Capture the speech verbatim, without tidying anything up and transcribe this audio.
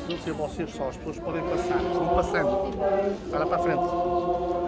Não ser vocês só, as pessoas podem passar, estão passando. Para lá para a frente.